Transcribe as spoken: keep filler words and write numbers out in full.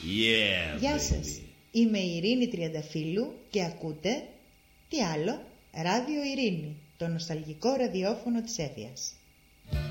Yeah, Γεια baby. σας, είμαι η Ειρήνη Τριανταφύλου και ακούτε, τι άλλο, Ράδιο Ειρήνη, το νοσταλγικό ραδιόφωνο της Εύβοιας.